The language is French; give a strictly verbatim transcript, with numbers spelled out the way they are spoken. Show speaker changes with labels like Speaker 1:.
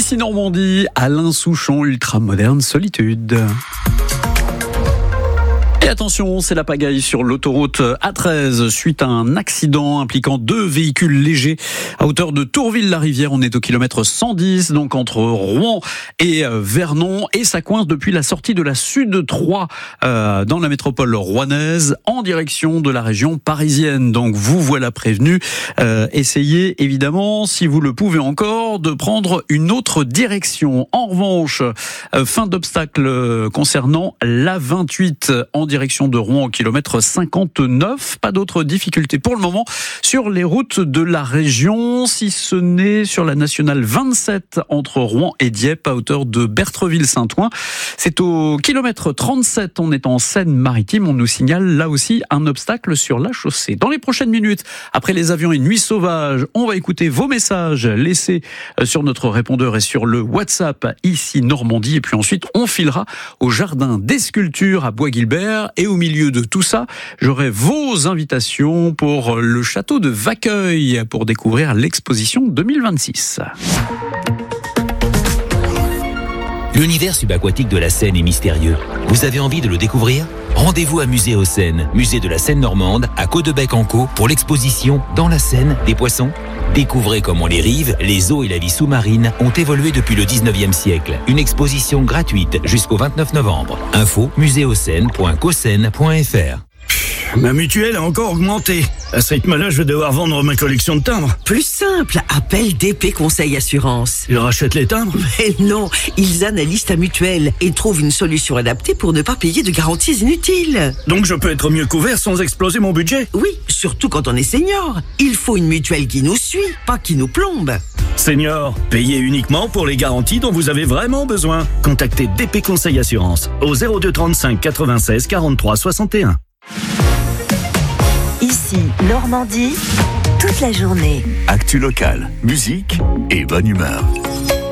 Speaker 1: Ici Normandie, Alain Souchon, ultra-moderne solitude. Et attention, c'est la pagaille sur l'autoroute A treize suite à un accident impliquant deux véhicules légers à hauteur de Tourville-la-Rivière. On est au kilomètre cent dix, donc entre Rouen et Vernon, et ça coince depuis la sortie de la Sud trois euh, dans la métropole rouennaise en direction de la région parisienne. Donc vous voilà prévenu. Euh, essayez évidemment, si vous le pouvez encore, de prendre une autre direction. En revanche, euh, fin d'obstacle concernant l'A vingt-huit en direction de Rouen au kilomètre cinquante-neuf. Pas d'autres difficultés pour le moment sur les routes de la région, si ce n'est sur la nationale vingt-sept entre Rouen et Dieppe à hauteur de Bertreville-Saint-Ouen. C'est au kilomètre trente-sept, on est en Seine-Maritime. On nous signale là aussi un obstacle sur la chaussée. Dans les prochaines minutes, après les avions et Nuit sauvage, on va écouter vos messages laissés sur notre répondeur et sur le WhatsApp ici Normandie. Et puis ensuite, on filera au jardin des sculptures à Bois-Guilbert. Et au milieu de tout ça, j'aurai vos invitations pour le château de Vaqueuil pour découvrir l'exposition deux mille vingt-six.
Speaker 2: L'univers subaquatique de la Seine est mystérieux. Vous avez envie de le découvrir ? Rendez-vous à Musée aux Seines, musée de la Seine normande, à Caudebec-en-Caux, pour l'exposition Dans la Seine, des poissons. Découvrez comment les rives, les eaux et la vie sous-marine ont évolué depuis le dix-neuvième siècle. Une exposition gratuite jusqu'au vingt-neuf novembre. Info muséoseine point cosseine point f r.
Speaker 3: Ma mutuelle a encore augmenté. À ce rythme-là, je vais devoir vendre ma collection de timbres.
Speaker 4: Plus simple, appelle D P Conseil Assurance.
Speaker 3: Ils rachètent les timbres ?
Speaker 4: Mais non, ils analysent ta mutuelle et trouvent une solution adaptée pour ne pas payer de garanties inutiles.
Speaker 3: Donc je peux être mieux couvert sans exploser mon budget ?
Speaker 4: Oui, surtout quand on est senior. Il faut une mutuelle qui nous suit, pas qui nous plombe.
Speaker 3: Senior, payez uniquement pour les garanties dont vous avez vraiment besoin. Contactez D P Conseil Assurance au zéro deux trente-cinq quatre-vingt-seize quarante-trois soixante et un.
Speaker 5: Ici, Normandie, toute la journée.
Speaker 6: Actu locale, musique et bonne humeur.